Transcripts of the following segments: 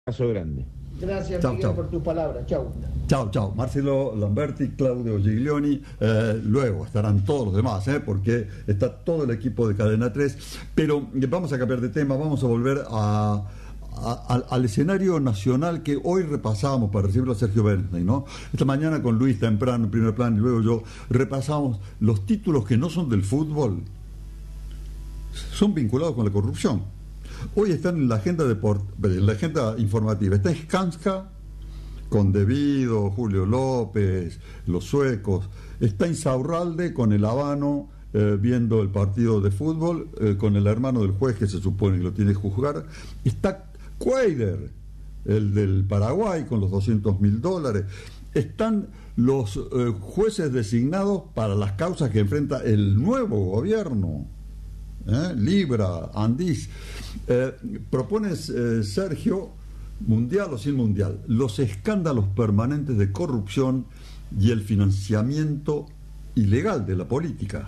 Abrazo grande. Gracias, Chau, Miguel, chau. por tu palabra. Chau. Chao. Marcelo Lamberti, Claudio Giglioni, luego estarán todos los demás, porque está todo el equipo de Cadena 3. Pero vamos a cambiar de tema, vamos a volver al escenario nacional que hoy repasábamos para recibirlo a Sergio Bernstein, ¿no? Esta mañana con Luis temprano en primer plano y luego yo repasamos los títulos que no son del fútbol, son vinculados con la corrupción. Hoy están en la agenda en la agenda informativa. Está Skanska con Devido, Julio López, los suecos. Está Insaurralde con el habano viendo el partido de fútbol con el hermano del juez que se supone que lo tiene que juzgar. Está Cuader, el del Paraguay, con los $200.000. Están los jueces designados para las causas que enfrenta el nuevo gobierno. Libra, Andís. Propones, Sergio, mundial o sin mundial, los escándalos permanentes de corrupción y el financiamiento ilegal de la política.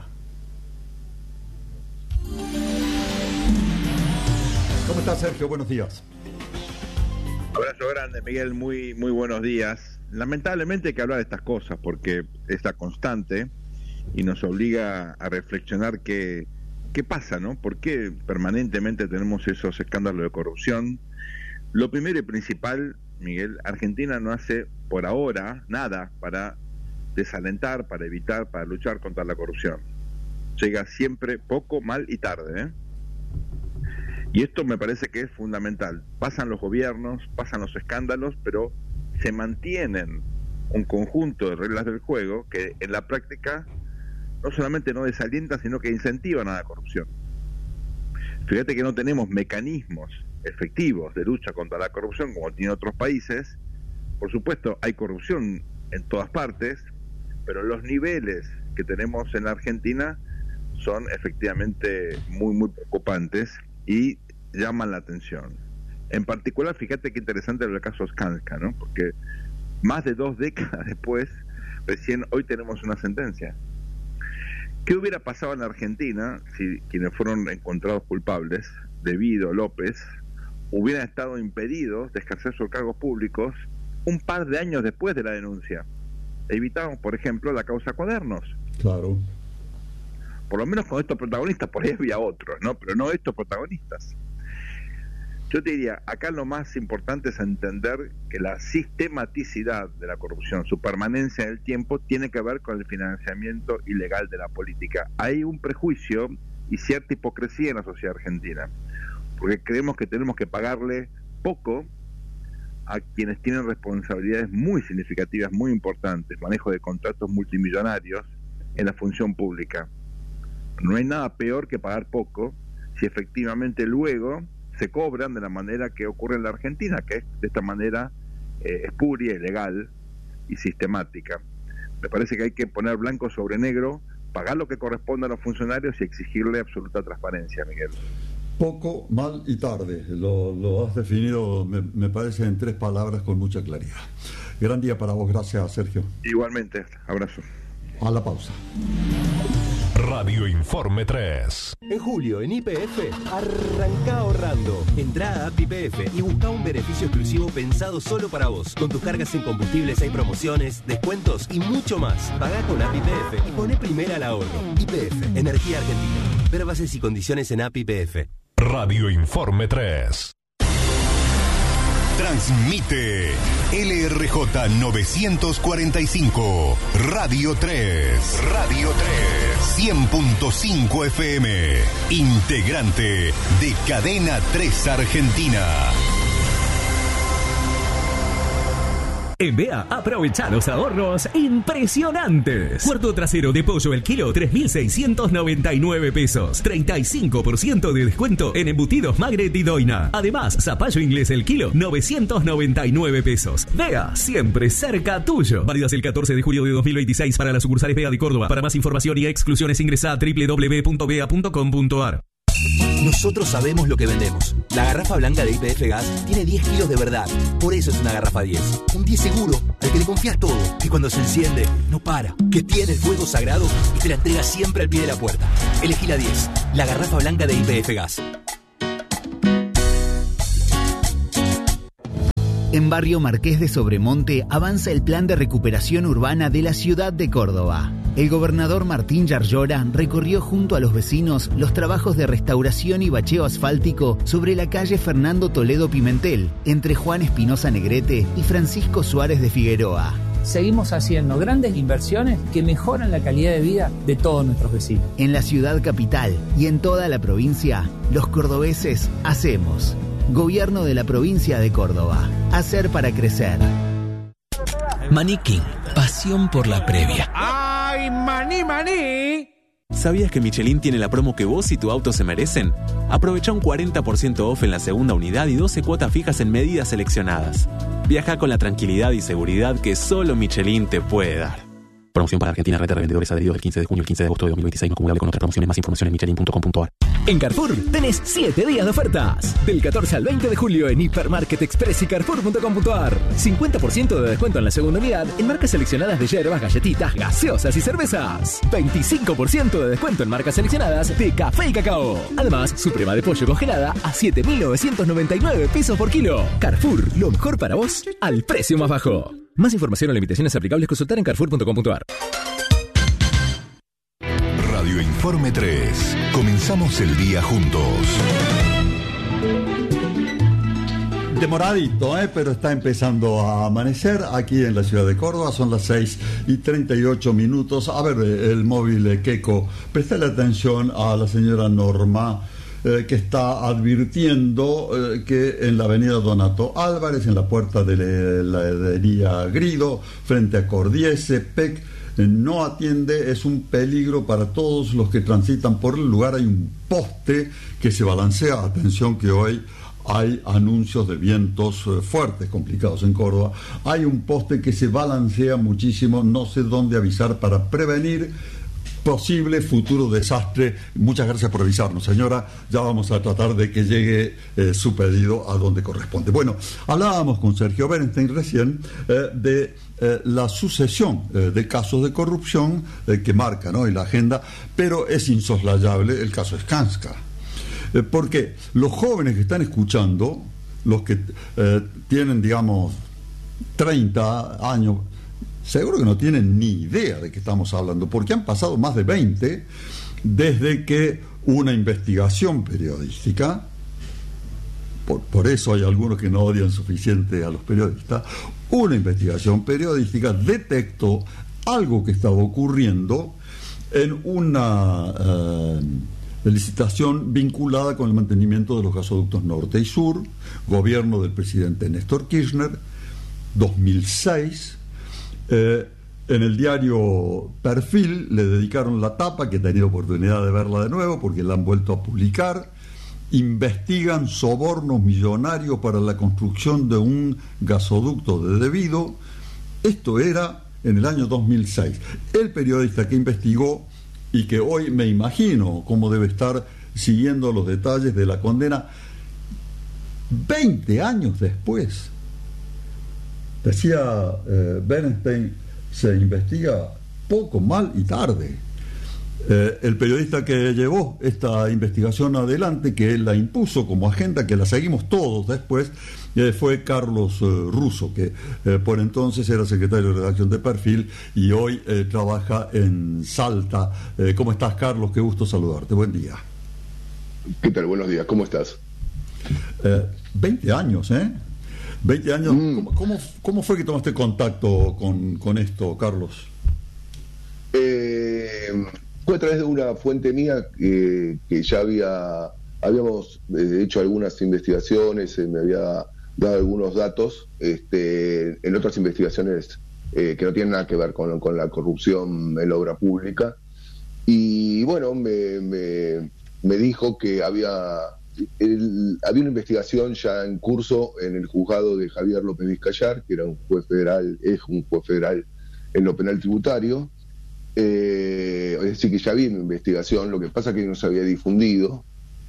¿Cómo estás, Sergio? Buenos días. Abrazo grande, Miguel, muy buenos días. Lamentablemente hay que hablar de estas cosas porque es la constante y nos obliga a reflexionar ¿qué pasa, no? ¿Por qué permanentemente tenemos esos escándalos de corrupción? Lo primero y principal, Miguel, Argentina no hace por ahora nada para desalentar, para evitar, para luchar contra la corrupción. Llega siempre poco, mal y tarde, Y esto me parece que es fundamental. Pasan los gobiernos, pasan los escándalos, pero se mantienen un conjunto de reglas del juego que en la práctica no solamente no desalientan, sino que incentivan a la corrupción. Fíjate que no tenemos mecanismos efectivos de lucha contra la corrupción como tienen otros países. Por supuesto, hay corrupción en todas partes, pero los niveles que tenemos en la Argentina son efectivamente muy preocupantes y llaman la atención. En particular, fíjate qué interesante el caso Skanska, ¿no? Porque más de 2 décadas después, recién hoy tenemos una sentencia. ¿Qué hubiera pasado en la Argentina si quienes fueron encontrados culpables, Devido, López, hubieran estado impedidos de ejercer sus cargos públicos un par de años después de la denuncia? Evitamos, por ejemplo, la causa Cuadernos. Claro. Por lo menos con estos protagonistas, por ahí había otros, ¿no? Pero no estos protagonistas. Yo te diría, acá lo más importante es entender que la sistematicidad de la corrupción, su permanencia en el tiempo, tiene que ver con el financiamiento ilegal de la política. Hay un prejuicio y cierta hipocresía en la sociedad argentina, porque creemos que tenemos que pagarle poco a quienes tienen responsabilidades muy significativas, muy importantes, manejo de contratos multimillonarios en la función pública. No hay nada peor que pagar poco si efectivamente luego se cobran de la manera que ocurre en la Argentina, que es de esta manera espuria, ilegal y sistemática. Me parece que hay que poner blanco sobre negro, pagar lo que corresponde a los funcionarios y exigirle absoluta transparencia, Miguel. Poco, mal y tarde. Lo has definido, me parece, en 3 palabras con mucha claridad. Gran día para vos. Gracias, Sergio. Igualmente. Abrazo. A la pausa. Radio Informe 3. En julio, en YPF, arranca ahorrando. Entrá a App YPF y busca un beneficio exclusivo pensado solo para vos. Con tus cargas en combustibles hay promociones, descuentos y mucho más. Pagá con App YPF y poné primera al ahorro. YPF, Energía Argentina. Ver bases y condiciones en App YPF. Radio Informe 3. Transmite LRJ 945, Radio 3, 100.5 FM, integrante de Cadena 3 Argentina. En BEA, aprovecha los ahorros impresionantes. Cuarto trasero de pollo el kilo, 3.699 pesos. 35% de descuento en embutidos Magret y Doina. Además, zapallo inglés el kilo, 999 pesos. BEA, siempre cerca tuyo. Válidas el 14 de julio de 2026 para las sucursales BEA de Córdoba. Para más información y exclusiones ingresa a www.bea.com.ar. Nosotros sabemos lo que vendemos. La garrafa blanca de YPF Gas tiene 10 kilos de verdad. Por eso es una garrafa 10. Un 10 seguro, al que le confías todo. Que cuando se enciende, no para. Que tiene el fuego sagrado y te la entrega siempre al pie de la puerta. Elegí la 10. La garrafa blanca de YPF Gas. En Barrio Marqués de Sobremonte avanza el plan de recuperación urbana de la ciudad de Córdoba. El gobernador Martín Yarlora recorrió junto a los vecinos los trabajos de restauración y bacheo asfáltico sobre la calle Fernando Toledo Pimentel, entre Juan Espinosa Negrete y Francisco Suárez de Figueroa. Seguimos haciendo grandes inversiones que mejoran la calidad de vida de todos nuestros vecinos. En la ciudad capital y en toda la provincia, los cordobeses hacemos. Gobierno de la provincia de Córdoba. Hacer para crecer. Maní King, pasión por la previa. ¡Ay, maní, maní! ¿Sabías que Michelin tiene la promo que vos y tu auto se merecen? Aprovecha un 40% off en la segunda unidad y 12 cuotas fijas en medidas seleccionadas. Viaja con la tranquilidad y seguridad que solo Michelin te puede dar. Promoción para Argentina, red de revendedores adheridos del 15 de junio al 15 de agosto de 2026, no acumulable con otras promociones. Más información en michelin.com.ar. En Carrefour tenés 7 días de ofertas. Del 14 al 20 de julio en Hipermarket Express y Carrefour.com.ar. 50% de descuento en la segunda unidad en marcas seleccionadas de yerbas, galletitas, gaseosas y cervezas. 25% de descuento en marcas seleccionadas de café y cacao. Además, suprema de pollo congelada a 7.999 pesos por kilo. Carrefour, lo mejor para vos al precio más bajo. Más información o limitaciones aplicables consultar en Carrefour.com.ar. Radio Informe 3. Comenzamos el día juntos. Demoradito, pero está empezando a amanecer aquí en la ciudad de Córdoba. Son las 6:38. A ver, el móvil Keiko, prestale atención a la señora Norma, que está advirtiendo que en la avenida Donato Álvarez, en la puerta de la heladería Grido, frente a Cordiese, PEC, no atiende, es un peligro para todos los que transitan por el lugar. Hay un poste que se balancea, atención que hoy hay anuncios de vientos fuertes, complicados en Córdoba. Hay un poste que se balancea muchísimo, no sé dónde avisar para prevenir posible futuro desastre. Muchas gracias por avisarnos, señora. Ya vamos a tratar de que llegue su pedido a donde corresponde. Bueno, hablábamos con Sergio Berenstein recién de la sucesión de casos de corrupción que marcan hoy la agenda, pero es insoslayable el caso Skanska. Porque los jóvenes que están escuchando, los que tienen, digamos, 30 años, seguro que no tienen ni idea de qué estamos hablando, porque han pasado más de 20 desde que una investigación periodística, por eso hay algunos que no odian suficiente a los periodistas, una investigación periodística detectó algo que estaba ocurriendo en una licitación vinculada con el mantenimiento de los gasoductos norte y sur, gobierno del presidente Néstor Kirchner, 2006. En el diario Perfil le dedicaron la tapa, que he tenido oportunidad de verla de nuevo porque la han vuelto a publicar. Investigan sobornos millonarios para la construcción de un gasoducto de Debido. Esto era en el año 2006. El periodista que investigó y que hoy me imagino cómo debe estar siguiendo los detalles de la condena 20 años después. Decía Berenstein, se investiga poco, mal y tarde. El periodista que llevó esta investigación adelante, que él la impuso como agenda, que la seguimos todos después, fue Carlos Russo, que por entonces era secretario de redacción de Perfil y hoy trabaja en Salta. ¿Cómo estás, Carlos? Qué gusto saludarte. Buen día. ¿Qué tal? Buenos días. ¿Cómo estás? 20 años, 20 años. ¿Cómo fue que tomaste contacto con esto, Carlos? Fue a través de una fuente mía que ya habíamos hecho algunas investigaciones, me había dado algunos datos en otras investigaciones que no tienen nada que ver con la corrupción en la obra pública. Y bueno, me dijo que había una investigación ya en curso en el juzgado de Javier López Vizcayar, que era un juez federal en lo penal tributario. Es decir, que ya había una investigación, lo que pasa es que no se había difundido,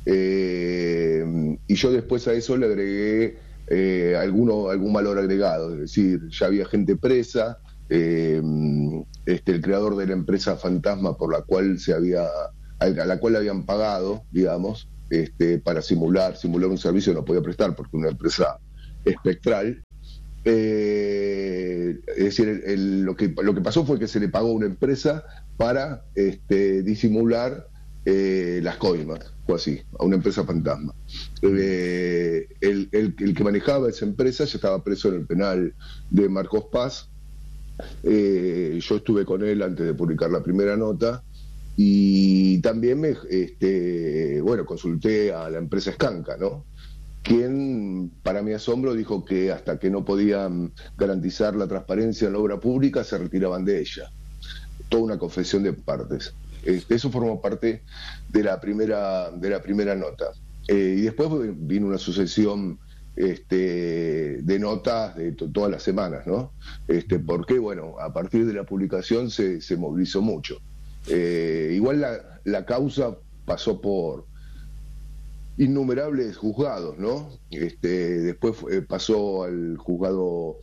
y yo después a eso le agregué algún valor agregado, es decir, ya había gente presa, el creador de la empresa fantasma a la cual le habían pagado, digamos, para simular un servicio no podía prestar porque una empresa espectral, Es decir, lo que pasó fue que se le pagó a una empresa para disimular las coimas, o así, a una empresa fantasma. El que manejaba esa empresa ya estaba preso en el penal de Marcos Paz. Yo estuve con él antes de publicar la primera nota y también consulté a la empresa Skanka, ¿no? Quien, para mi asombro, dijo que hasta que no podían garantizar la transparencia en la obra pública se retiraban de ella. Toda una confesión de partes. Eso formó parte de la primera nota. Y después vino una sucesión de notas de todas las semanas, ¿no? Porque, bueno, a partir de la publicación se movilizó mucho. Igual la causa pasó por innumerables juzgados, ¿no? Después pasó al juzgado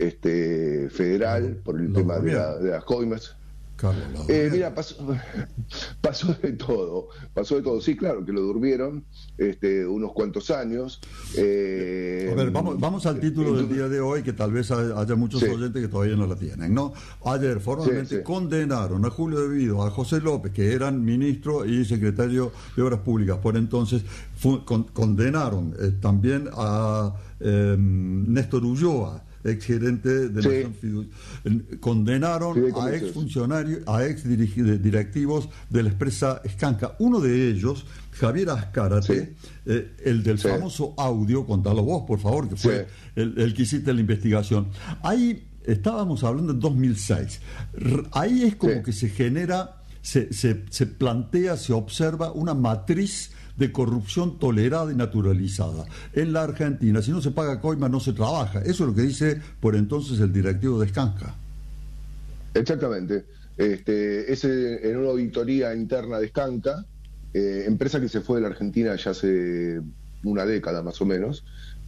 federal por el tema de las coimas. Mira, pasó de todo. Sí, claro, que lo durmieron unos cuantos años. A ver, vamos al título del día de hoy, que tal vez haya muchos oyentes que todavía no la tienen, ¿no? Ayer formalmente condenaron a Julio De Vido, a José López, que eran ministro y secretario de Obras Públicas por entonces, condenaron también a Néstor Ulloa, exgerente de Nación Fiducia. Condenaron a exfuncionarios, a exdirectivos de la empresa Skanka. Uno de ellos, Javier Azcárate, el del famoso audio, contalo vos, por favor, que fue el que hiciste la investigación. Ahí estábamos hablando en 2006. Ahí es como que se genera, se plantea, se observa una matriz de corrupción tolerada y naturalizada. En la Argentina, si no se paga coima, no se trabaja. Eso es lo que dice por entonces el directivo de Skanka. Exactamente. Es en una auditoría interna de Skanka, empresa que se fue de la Argentina ya hace una década más o menos,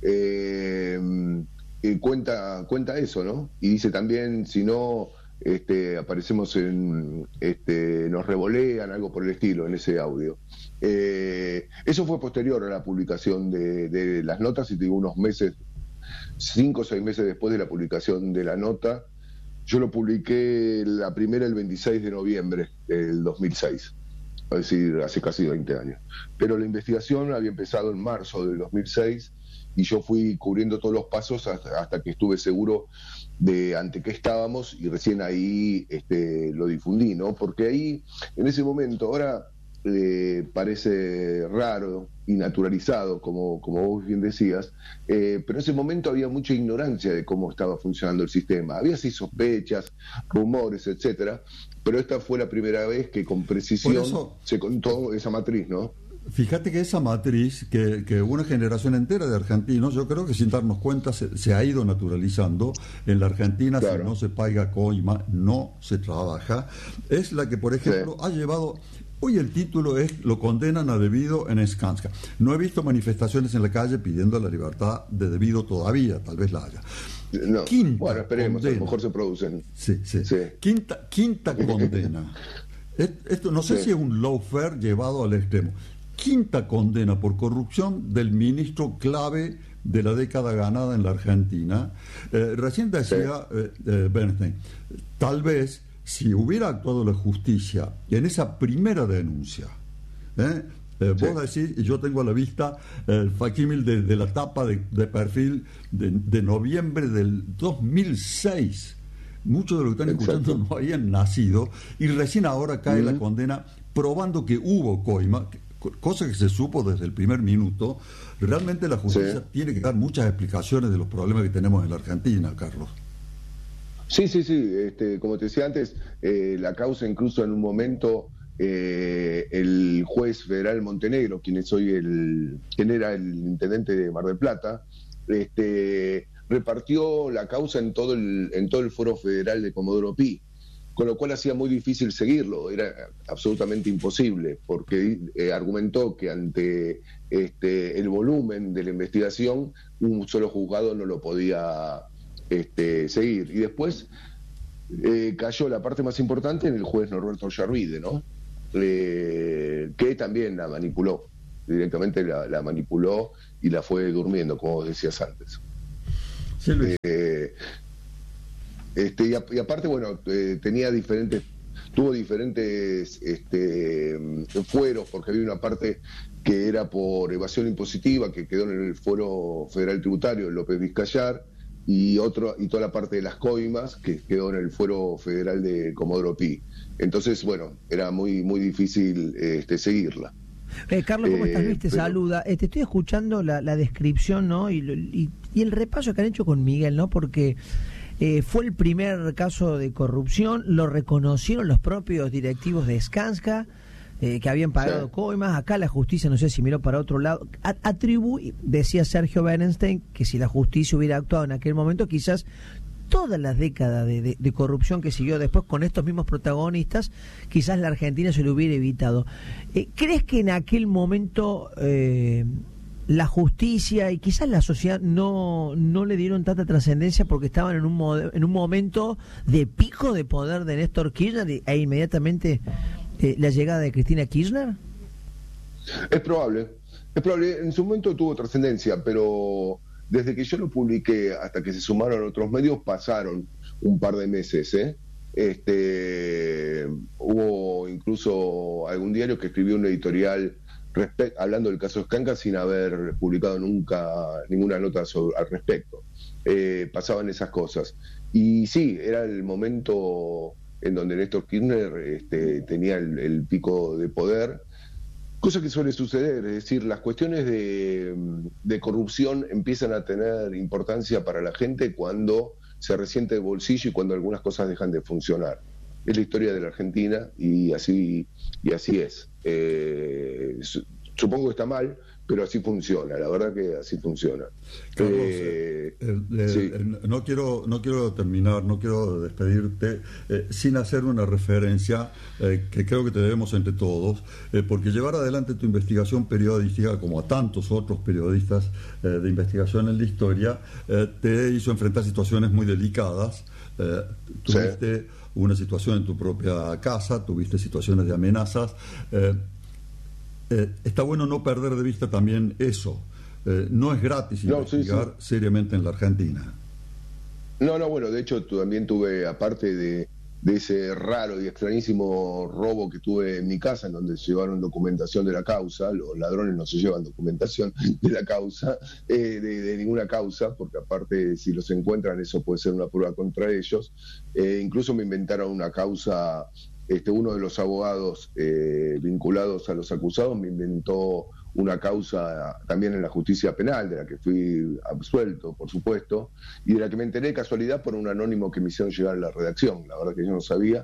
cuenta eso, ¿no? Y dice también, si no aparecemos nos revolean, algo por el estilo en ese audio. Eso fue posterior a la publicación de las notas, y te digo, unos meses, 5 o 6 meses después de la publicación de la nota. Yo lo publiqué la primera el 26 de noviembre del 2006, es decir, hace casi 20 años. Pero la investigación había empezado en marzo del 2006 y yo fui cubriendo todos los pasos hasta que estuve seguro de ante qué estábamos, y recién ahí lo difundí, ¿no? Porque ahí, en ese momento, ahora parece raro y naturalizado, como vos bien decías, pero en ese momento había mucha ignorancia de cómo estaba funcionando el sistema. Había sí sospechas, rumores, etcétera, pero esta fue la primera vez que con precisión se contó esa matriz, ¿no? Fíjate que esa matriz, que una generación entera de argentinos, yo creo que sin darnos cuenta se ha ido naturalizando. En la Argentina, claro, si no se paga coima, no se trabaja. Es la que, por ejemplo, ha llevado... Hoy el título es: lo condenan a De Vido en Skanka. No he visto manifestaciones en la calle pidiendo la libertad de De Vido todavía, tal vez la haya. No. Bueno, esperemos, condena. A lo mejor se producen. Sí. Quinta condena. Esto no sé si es un lawfare llevado al extremo. Quinta condena por corrupción del ministro clave de la década ganada en la Argentina. Recién decía Bernstein, tal vez si hubiera actuado la justicia en esa primera denuncia, vos decís, y yo tengo a la vista el facsímil de la tapa de perfil de noviembre del 2006. Muchos de los que están escuchando no habían nacido, y recién ahora cae la condena probando que hubo coima, cosa que se supo desde el primer minuto. Realmente la justicia tiene que dar muchas explicaciones de los problemas que tenemos en la Argentina, Carlos. Sí, como te decía antes, la causa incluso en un momento, el juez federal Montenegro, quien era el intendente de Mar del Plata, repartió la causa en todo el foro federal de Comodoro Pi, con lo cual hacía muy difícil seguirlo, era absolutamente imposible, porque argumentó que ante el volumen de la investigación, un solo juzgado no lo podía seguir. Y después cayó la parte más importante en el juez Norberto Yarvide, ¿no? Que también la manipuló, directamente la manipuló y la fue durmiendo, como vos decías antes. Sí, Luis. Y aparte, bueno, tuvo diferentes fueros, porque había una parte que era por evasión impositiva, que quedó en el Fuero Federal Tributario, López Vizcayar, y toda la parte de las coimas, que quedó en el Fuero Federal de Comodoro Pi. Entonces, bueno, era muy, muy difícil seguirla. Carlos, ¿cómo estás, Luis? Te saluda. Te estoy escuchando la descripción, ¿no? Y el repaso que han hecho con Miguel, ¿no? Porque fue el primer caso de corrupción, lo reconocieron los propios directivos de Skanska, que habían pagado coimas. Acá la justicia, no sé si miró para otro lado, decía Sergio Bernstein, que si la justicia hubiera actuado en aquel momento, quizás todas las décadas de corrupción que siguió después con estos mismos protagonistas, quizás la Argentina se lo hubiera evitado. ¿Crees que en aquel momento la justicia y quizás la sociedad no le dieron tanta trascendencia porque estaban en un momento de pico de poder de Néstor Kirchner e inmediatamente la llegada de Cristina Kirchner? Es probable. En su momento tuvo trascendencia, pero desde que yo lo publiqué hasta que se sumaron otros medios pasaron un par de meses. Hubo incluso algún diario que escribió un editorial hablando del caso Skanska sin haber publicado nunca ninguna nota al respecto. Pasaban esas cosas. Y sí, era el momento en donde Néstor Kirchner tenía el pico de poder. Cosa que suele suceder, es decir, las cuestiones de corrupción empiezan a tener importancia para la gente cuando se resiente el bolsillo y cuando algunas cosas dejan de funcionar. Es la historia de la Argentina y así es. Supongo que está mal, pero así funciona, la verdad que así funciona. Carlos, sí. no quiero terminar, no quiero despedirte sin hacer una referencia que creo que te debemos entre todos, porque llevar adelante tu investigación periodística, como a tantos otros periodistas de investigación en la historia, te hizo enfrentar situaciones muy delicadas. Tuviste una situación en tu propia casa, tuviste situaciones de amenazas. Está bueno no perder de vista también eso. No es gratis investigar seriamente en la Argentina. Bueno, de hecho también tuve, aparte de ese raro y extrañísimo robo que tuve en mi casa, en donde se llevaron documentación de la causa. Los ladrones no se llevan documentación de la causa, de ninguna causa, porque aparte si los encuentran eso puede ser una prueba contra ellos. Incluso me inventaron una causa. Uno de los abogados vinculados a los acusados me inventó una causa también en la justicia penal, de la que fui absuelto, por supuesto, y de la que me enteré de casualidad por un anónimo que me hicieron llegar a la redacción. La verdad que yo no sabía.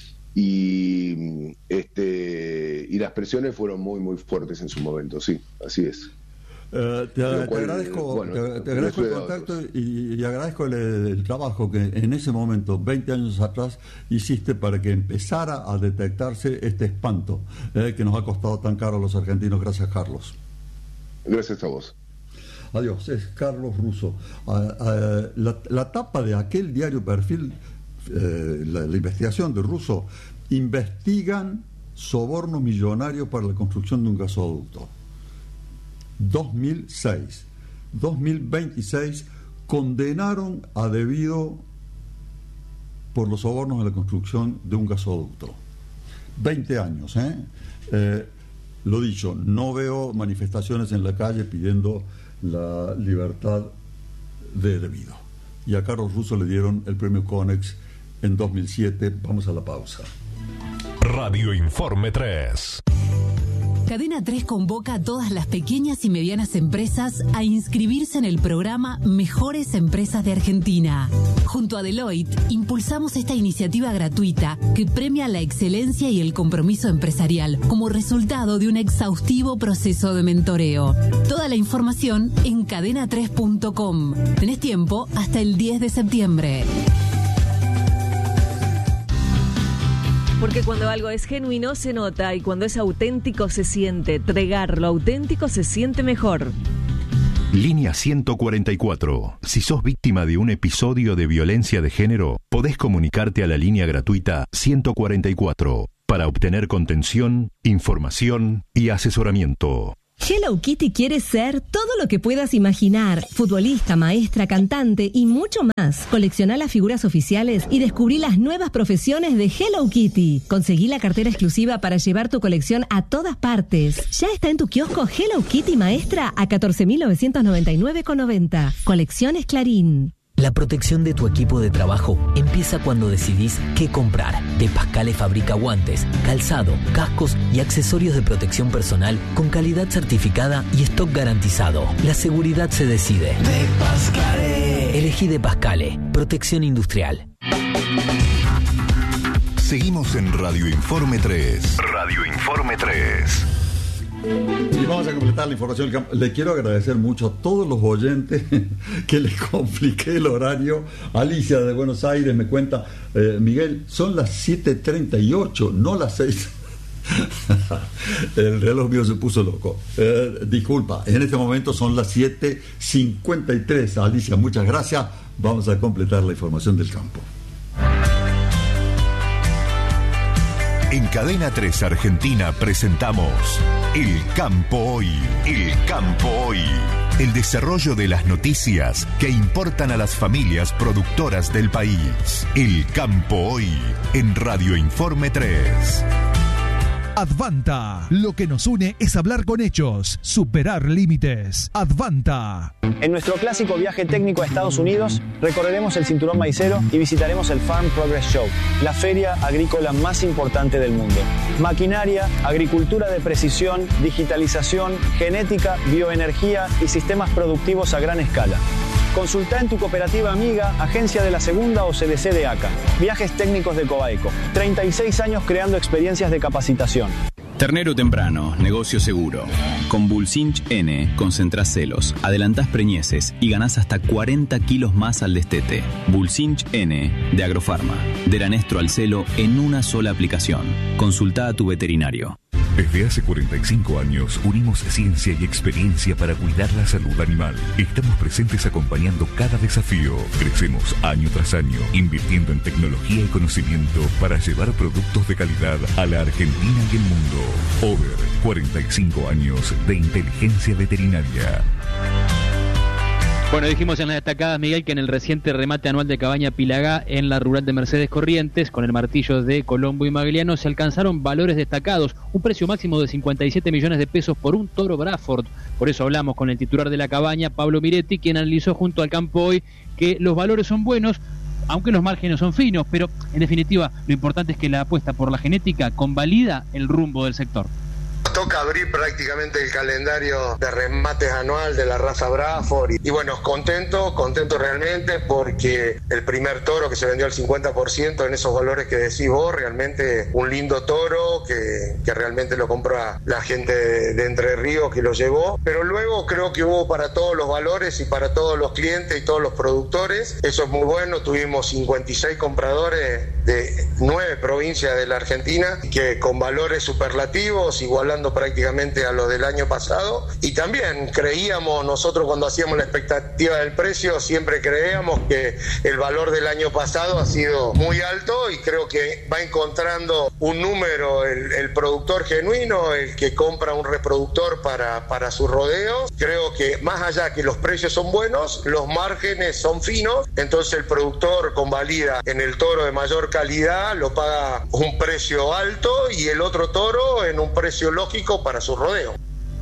Y las presiones fueron muy, muy fuertes en su momento, sí, así es. Te agradezco el contacto y agradezco el trabajo que en ese momento, 20 años atrás, hiciste para que empezara a detectarse este espanto que nos ha costado tan caro a los argentinos. Gracias, Carlos. Gracias a vos. Adiós, es Carlos Russo. La tapa de aquel diario Perfil, la investigación de Russo, investigan sobornos millonarios para la construcción de un gasoducto. 2006, 2026 condenaron a Debido por los sobornos en la construcción de un gasoducto. 20 años, lo dicho, no veo manifestaciones en la calle pidiendo la libertad de Debido. Y a Carlos Russo le dieron el premio Conex en 2007. Vamos a la pausa. Radio Informe 3. Cadena 3 convoca a todas las pequeñas y medianas empresas a inscribirse en el programa Mejores Empresas de Argentina. Junto a Deloitte, impulsamos esta iniciativa gratuita que premia la excelencia y el compromiso empresarial como resultado de un exhaustivo proceso de mentoreo. Toda la información en cadena3.com. Tenés tiempo hasta el 10 de septiembre. Porque cuando algo es genuino se nota y cuando es auténtico se siente. Tregar lo auténtico se siente mejor. Línea 144. Si sos víctima de un episodio de violencia de género, podés comunicarte a la línea gratuita 144 para obtener contención, información y asesoramiento. Hello Kitty quiere ser todo lo que puedas imaginar. Futbolista, maestra, cantante y mucho más. Colecciona las figuras oficiales y descubrí las nuevas profesiones de Hello Kitty. Conseguí la cartera exclusiva para llevar tu colección a todas partes. Ya está en tu kiosco Hello Kitty Maestra a 14.999,90. Colecciones Clarín. La protección de tu equipo de trabajo empieza cuando decidís qué comprar. De Pascale fabrica guantes, calzado, cascos y accesorios de protección personal con calidad certificada y stock garantizado. La seguridad se decide. De Pascale. Elegí De Pascale. Protección industrial. Seguimos en Radio Informe 3. Radio Informe 3. Y vamos a completar la información del campo. Le quiero agradecer mucho a todos los oyentes que les compliqué el horario. Alicia de Buenos Aires me cuenta, Miguel, son las 7:38, no las 6. El reloj mío se puso loco. Disculpa, en este momento son las 7:53. Alicia, muchas gracias. Vamos a completar la información del campo. En Cadena 3 Argentina presentamos El Campo Hoy. El Campo Hoy. El desarrollo de las noticias que importan a las familias productoras del país. El Campo Hoy en Radio Informe 3. Advanta. Lo que nos une es hablar con hechos, superar límites. Advanta. En nuestro clásico viaje técnico a Estados Unidos, recorreremos el cinturón maicero y visitaremos el Farm Progress Show, la feria agrícola más importante del mundo. Maquinaria, agricultura de precisión, digitalización, genética, bioenergía y sistemas productivos a gran escala. Consulta en tu cooperativa amiga, agencia de la Segunda o CDC de ACA. Viajes técnicos de Cobaeco. 36 años creando experiencias de capacitación. Ternero temprano, negocio seguro. Con Bulsinch N concentrás celos, adelantás preñeces y ganás hasta 40 kilos más al destete. Bulsinch N de Agrofarma. De Lanestro al celo en una sola aplicación. Consulta a tu veterinario. Desde hace 45 años unimos ciencia y experiencia para cuidar la salud animal. Estamos presentes acompañando cada desafío. Crecemos año tras año, invirtiendo en tecnología y conocimiento para llevar productos de calidad a la Argentina y el mundo. Over 45 años de inteligencia veterinaria. Bueno, dijimos en las destacadas, Miguel, que en el reciente remate anual de Cabaña Pilagá en la rural de Mercedes Corrientes, con el martillo de Colombo y Magliano, se alcanzaron valores destacados, un precio máximo de 57 millones de pesos por un toro Braford. Por eso hablamos con el titular de la cabaña, Pablo Miretti, quien analizó junto al Campo Hoy que los valores son buenos, aunque los márgenes son finos, pero en definitiva lo importante es que la apuesta por la genética convalida el rumbo del sector. Toca abrir prácticamente el calendario de remates anual de la raza Braford y bueno, contento realmente porque el primer toro que se vendió al 50% en esos valores que decís vos, realmente un lindo toro que realmente lo compra la gente de Entre Ríos que lo llevó, pero luego creo que hubo para todos los valores y para todos los clientes y todos los productores, eso es muy bueno, tuvimos 56 compradores de 9 provincias de la Argentina que con valores superlativos, igualando prácticamente a los del año pasado, y también creíamos nosotros cuando hacíamos la expectativa del precio, siempre creíamos que el valor del año pasado ha sido muy alto y creo que va encontrando un número el productor genuino, el que compra un reproductor para sus rodeos. Creo que más allá que los precios son buenos, los márgenes son finos, entonces el productor convalida en el toro de mayor calidad, lo paga un precio alto y el otro toro en un precio lógico para su rodeo.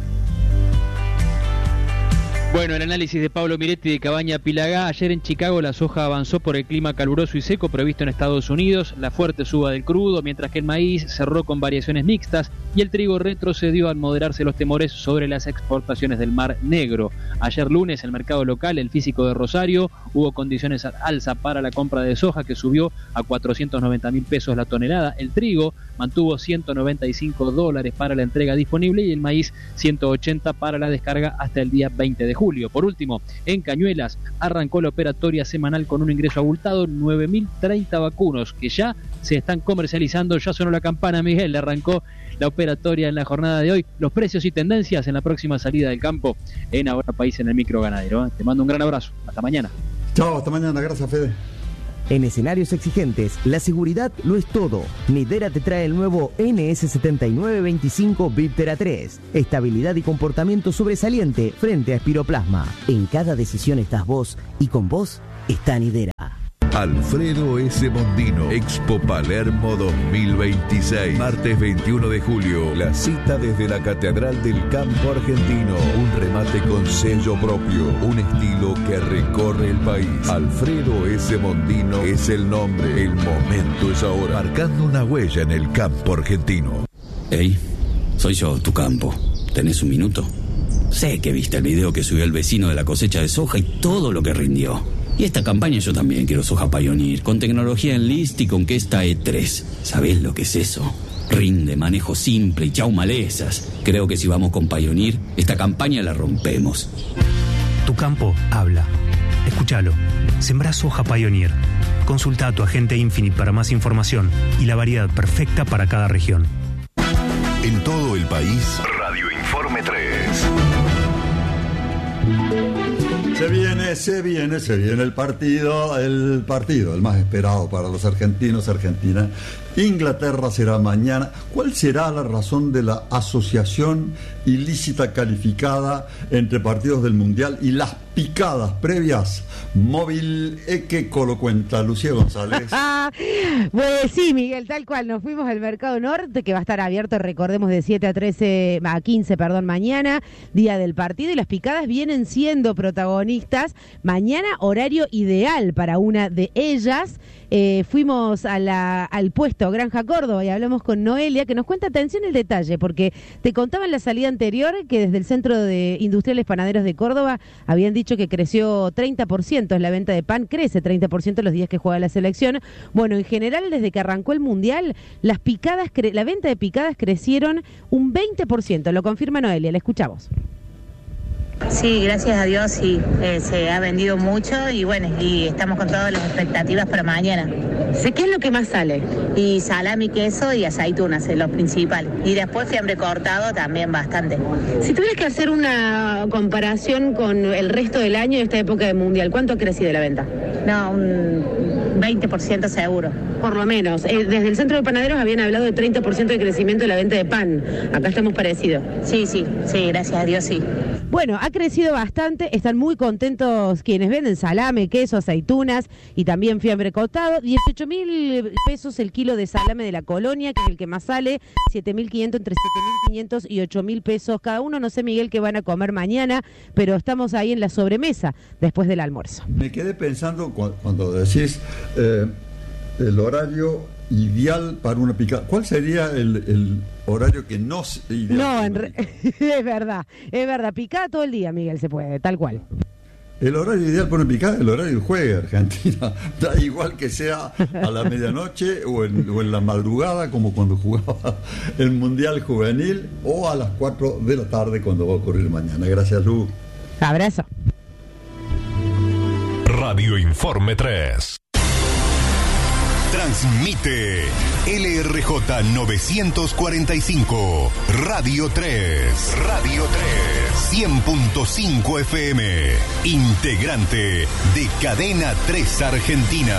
Bueno, el análisis de Pablo Miretti de Cabaña Pilagá. Ayer en Chicago la soja avanzó por el clima caluroso y seco previsto en Estados Unidos, la fuerte suba del crudo, mientras que el maíz cerró con variaciones mixtas y el trigo retrocedió al moderarse los temores sobre las exportaciones del Mar Negro. Ayer lunes, el mercado local, el físico de Rosario, hubo condiciones al alza para la compra de soja que subió a 490.000 pesos la tonelada. El trigo mantuvo $195 para la entrega disponible y el maíz 180 para la descarga hasta el día 20 de julio. Por último, en Cañuelas arrancó la operatoria semanal con un ingreso abultado, 9.030 vacunos que ya se están comercializando. Ya sonó la campana, Miguel, arrancó la operatoria en la jornada de hoy. Los precios y tendencias en la próxima salida del campo en Ahora País en el Micro Ganadero. Te mando un gran abrazo. Hasta mañana. Chao, hasta mañana. Gracias, Fede. En escenarios exigentes, la seguridad lo es todo. Nidera te trae el nuevo NS7925 Viptera 3. Estabilidad y comportamiento sobresaliente frente a espiroplasma. En cada decisión estás vos y con vos está Nidera. Alfredo S. Mondino, Expo Palermo 2026. Martes 21 de julio, la cita desde la Catedral del Campo Argentino. Un remate con sello propio, un estilo que recorre el país. Alfredo S. Mondino es el nombre, el momento es ahora. Marcando una huella en el campo argentino. Hey, soy yo, tu campo. ¿Tenés un minuto? Sé que viste el video que subió el vecino de la cosecha de soja y todo lo que rindió. Y esta campaña yo también quiero soja Pioneer, con tecnología Enlist y con Kesta E3. ¿Sabés lo que es eso? Rinde, manejo simple y chau malezas. Creo que si vamos con Pioneer, esta campaña la rompemos. Tu campo habla. Escúchalo. Sembrá soja Pioneer. Consulta a tu agente Infinite para más información y la variedad perfecta para cada región. En todo el país, Radio Informe 3. Se viene el partido, el más esperado para los argentinos, Argentina. Inglaterra será mañana. ¿Cuál será la razón de la asociación ilícita calificada entre partidos del Mundial y las picadas previas? Móvil que lo cuenta Lucía González. Pues sí, Miguel, tal cual. Nos fuimos al Mercado Norte, que va a estar abierto, recordemos, de 7 a 15 mañana, día del partido, y las picadas vienen siendo protagonistas. Mañana, horario ideal para una de ellas. Fuimos al puesto Granja Córdoba y hablamos con Noelia, que nos cuenta, atención el detalle, porque te contaba en la salida anterior que desde el Centro de Industriales Panaderos de Córdoba habían dicho que creció 30%, la venta de pan crece 30% los días que juega la selección. Bueno, en general, desde que arrancó el Mundial, la venta de picadas crecieron un 20%, lo confirma Noelia, la escuchamos. Sí, gracias a Dios sí, se ha vendido mucho y bueno, y estamos con todas las expectativas para mañana. ¿Qué es lo que más sale? Y salami, queso y aceitunas es lo principal. Y después fiambre cortado también bastante. Si tuvieras que hacer una comparación con el resto del año de esta época de Mundial, ¿cuánto ha crecido la venta? No, un 20% seguro. Por lo menos. Desde el Centro de Panaderos habían hablado de 30% de crecimiento de la venta de pan. Acá estamos parecidos. Sí, gracias a Dios sí. Bueno, ha crecido bastante, están muy contentos quienes venden salame, queso, aceitunas y también fiambre cortado. 18.000 pesos el kilo de salame de la Colonia, que es el que más sale, 7.500, entre 7.500 y 8.000 pesos cada uno. No sé, Miguel, qué van a comer mañana, pero estamos ahí en la sobremesa después del almuerzo. Me quedé pensando cuando decís el horario ideal para una picada. ¿Cuál sería el horario que no es ideal? No, es verdad, picada todo el día, Miguel, se puede, tal cual. El horario ideal para una picada es el horario del juegue Argentina. Da igual que sea a la medianoche o en la madrugada, como cuando jugaba el Mundial Juvenil, o a las 4 de la tarde cuando va a ocurrir mañana. Gracias, Lu. Abrazo. Radio Informe 3. Transmite LRJ 945, Radio 3, 100.5 FM, integrante de Cadena 3 Argentina.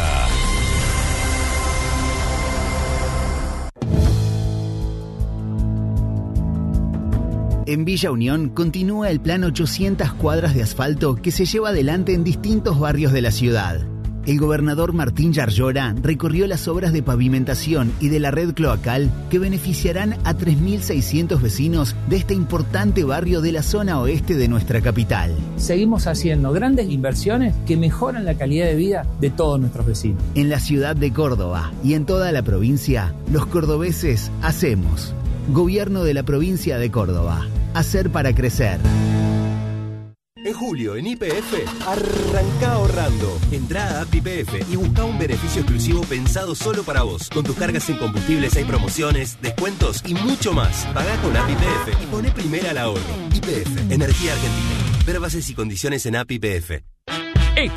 En Villa Unión continúa el plan 800 cuadras de asfalto que se lleva adelante en distintos barrios de la ciudad. El gobernador Martín Yarlora recorrió las obras de pavimentación y de la red cloacal que beneficiarán a 3.600 vecinos de este importante barrio de la zona oeste de nuestra capital. Seguimos haciendo grandes inversiones que mejoran la calidad de vida de todos nuestros vecinos. En la ciudad de Córdoba y en toda la provincia, los cordobeses hacemos. Gobierno de la provincia de Córdoba. Hacer para crecer. En julio, en YPF, arranca ahorrando. Entrá a App YPF y busca un beneficio exclusivo pensado solo para vos. Con tus cargas en combustibles hay promociones, descuentos y mucho más. Pagá con App YPF y poné primera al ahorro. YPF, Energía Argentina. Ver bases y condiciones en App YPF.